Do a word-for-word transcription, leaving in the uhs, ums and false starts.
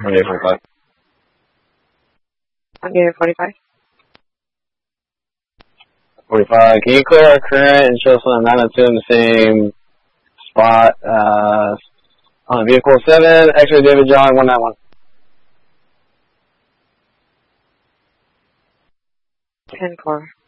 On gate forty-five. On gate forty-five. forty-five. Can you clear our current and show some nine oh two in the same spot, uh, on vehicle seven, X-ray David John one nine one. ten four.